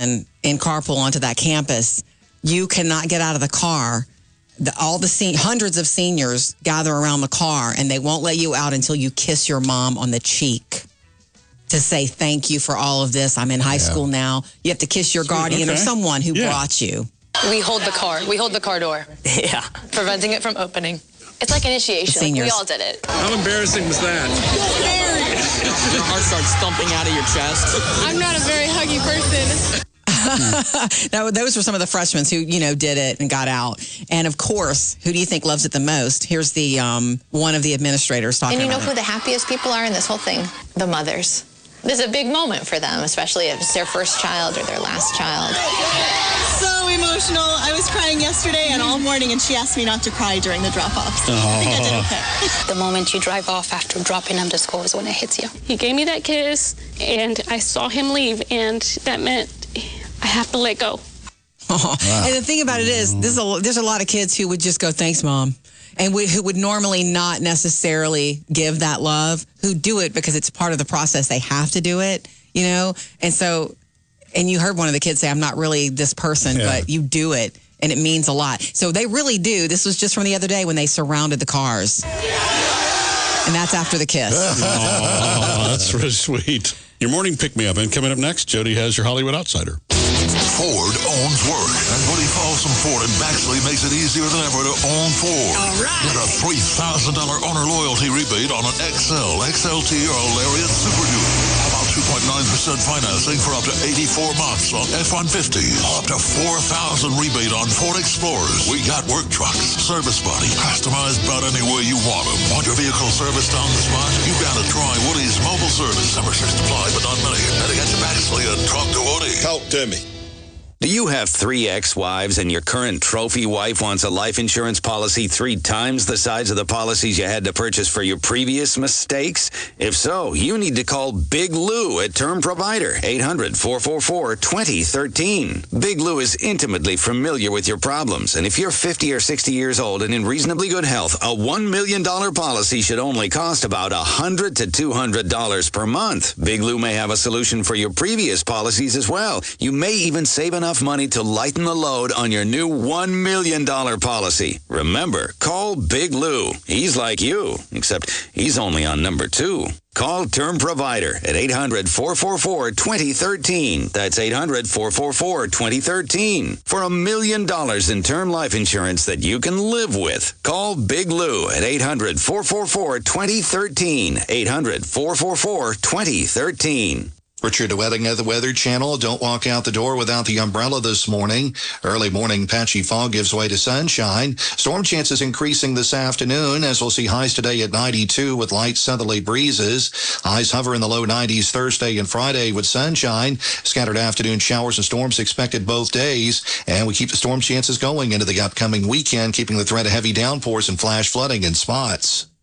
children in carpool onto that campus, you cannot get out of the car. Hundreds of seniors gather around the car, and they won't let you out until you kiss your mom on the cheek to say thank you for all of this. I'm in high school now. You have to kiss your guardian or someone who brought you. We hold the car. We hold the car door. Yeah. Preventing it from opening. It's like initiation. We all did it. How embarrassing was that? Your heart starts thumping out of your chest. I'm not a very huggy person. Those were some of the freshmen who, did it and got out. And of course, who do you think loves it the most? Here's the one of the administrators talking about it. And you know who the happiest people are in this whole thing? The mothers. This is a big moment for them, especially if it's their first child or their last child. So emotional. I was crying yesterday and all morning, and she asked me not to cry during the drop-off. So I think I did okay. The moment you drive off after dropping him to school is when it hits you. He gave me that kiss, and I saw him leave, and that meant I have to let go. Wow. And the thing about it is, there's a lot of kids who would just go, thanks, Mom. And who would normally not necessarily give that love, who do it because it's part of the process. They have to do it, And so, and you heard one of the kids say, I'm not really this person, but you do it. And it means a lot. So they really do. This was just from the other day when they surrounded the cars. And that's after the kiss. Oh, that's really sweet. Your morning pick-me-up. And coming up next, Jody has your Hollywood Outsider. Ford owns work, and Woody Folsom Ford in Baxley makes it easier than ever to own Ford. All right. Get a $3,000 owner loyalty rebate on an XL, XLT, or Lariat Super Duty. How about 2.9% financing for up to 84 months on F-150s? Up to $4,000 rebate on Ford Explorers. We got work trucks, service body, customized about any way you want them. Want your vehicle serviced on the spot? You gotta try Woody's mobile service. Number 6 apply, but not many. Better get to Baxley and talk to Woody. Talk to me. Do you have 3 ex-wives and your current trophy wife wants a life insurance policy 3 times the size of the policies you had to purchase for your previous mistakes? If so, you need to call Big Lou at Term Provider, 800-444-2013. Big Lou is intimately familiar with your problems, and if you're 50 or 60 years old and in reasonably good health, a $1 million policy should only cost about $100 to $200 per month. Big Lou may have a solution for your previous policies as well. You may even save enough money to lighten the load on your new $1 million policy. Remember, call Big Lou. He's like you, except he's only on number 2. Call Term Provider at 800-444-2013. That's 800-444-2013. For $1 million in term life insurance that you can live with. Call Big Lou at 800-444-2013. 800-444-2013. Richard Wedding of the Weather Channel. Don't walk out the door without the umbrella this morning. Early morning patchy fog gives way to sunshine. Storm chances increasing this afternoon as we'll see highs today at 92 with light southerly breezes. Highs hover in the low 90s Thursday and Friday with sunshine. Scattered afternoon showers and storms expected both days. And we keep the storm chances going into the upcoming weekend, keeping the threat of heavy downpours and flash flooding in spots.